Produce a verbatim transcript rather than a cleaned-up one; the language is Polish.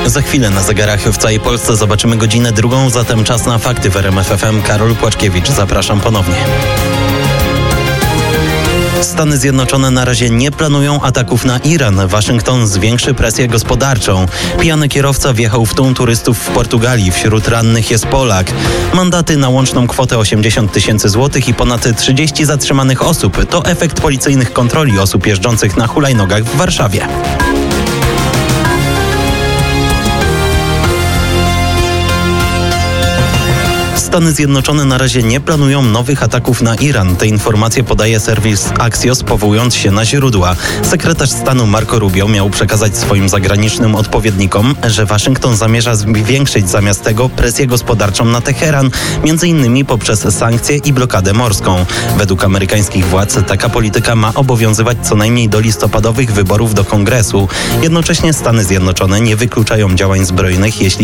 Za chwilę na zegarach w całej Polsce zobaczymy godzinę drugą, zatem czas na fakty w R M F F M. Karol Płaczkiewicz, zapraszam ponownie. Stany Zjednoczone na razie nie planują ataków na Iran. Waszyngton zwiększy presję gospodarczą. Pijany kierowca wjechał w tłum turystów w Portugalii. Wśród rannych jest Polak. Mandaty na łączną kwotę osiemdziesiąt tysięcy złotych i ponad trzydzieści zatrzymanych osób. To efekt policyjnych kontroli osób jeżdżących na hulajnogach w Warszawie. Stany Zjednoczone na razie nie planują nowych ataków na Iran. Te informacje podaje serwis Axios, powołując się na źródła. Sekretarz stanu Marco Rubio miał przekazać swoim zagranicznym odpowiednikom, że Waszyngton zamierza zwiększyć zamiast tego presję gospodarczą na Teheran, między innymi poprzez sankcje i blokadę morską. Według amerykańskich władz taka polityka ma obowiązywać co najmniej do listopadowych wyborów do Kongresu. Jednocześnie Stany Zjednoczone nie wykluczają działań zbrojnych, jeśli